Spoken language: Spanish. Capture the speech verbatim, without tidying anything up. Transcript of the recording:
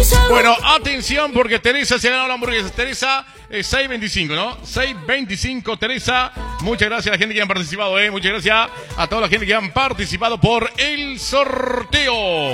Bueno, atención porque Teresa se ha ganado la hamburguesa. Teresa, eh, seis veinticinco, ¿no? seis veinticinco, Teresa. Muchas gracias a la gente que han participado, ¿eh? Muchas gracias a toda la gente que han participado por el sorteo.